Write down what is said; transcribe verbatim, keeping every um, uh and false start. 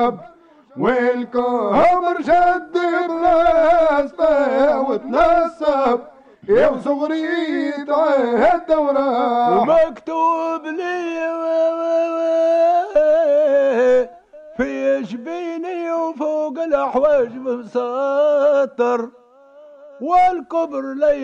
والكبر شد براسته وتنسب يا وصغري تعهد دورة ومكتوب لي في جبيني وفوق الأحواج مسطر والكبر لي